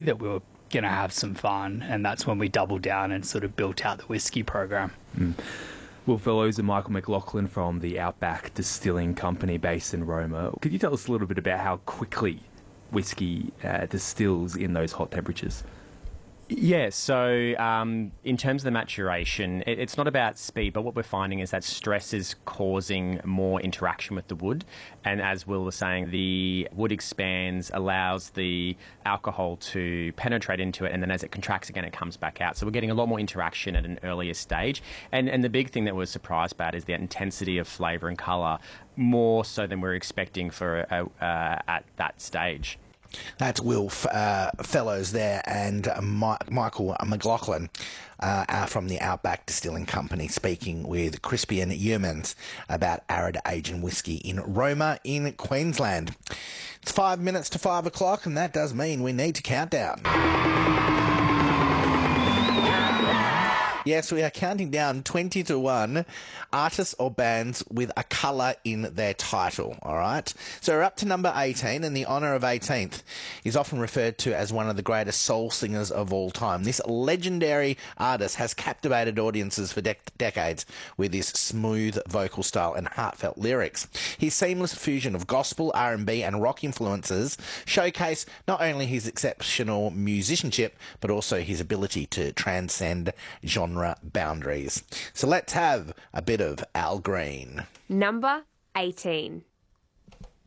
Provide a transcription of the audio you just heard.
that we were going to have some fun, and that's when we doubled down and sort of built out the whiskey program. Will Fellows and Michael McLaughlin from the Outback Distilling Company based in Roma. Could you tell us a little bit about how quickly whiskey distills in those hot temperatures? Yeah, so in terms of the maturation, it's not about speed, but what we're finding is that stress is causing more interaction with the wood. And as Will was saying, the wood expands, allows the alcohol to penetrate into it, and then as it contracts again, it comes back out. So we're getting a lot more interaction at an earlier stage. And the big thing that we're surprised about is the intensity of flavour and colour, more so than we're expecting for at that stage. That's Will Fellows there and Michael McLaughlin from the Outback Distilling Company speaking with Crispian Yeomans about arid aging whiskey in Roma in Queensland. It's 5 minutes to 5 o'clock, and that does mean we need to count down. Yes, we are counting down 20 to 1 artists or bands with a colour in their title, all right? So we're up to number 18, and the honour of 18th is often referred to as one of the greatest soul singers of all time. This legendary artist has captivated audiences for decades with his smooth vocal style and heartfelt lyrics. His seamless fusion of gospel, R&B and rock influences showcase not only his exceptional musicianship, but also his ability to transcend genre boundaries. So let's have a bit of Al Green. Number 18.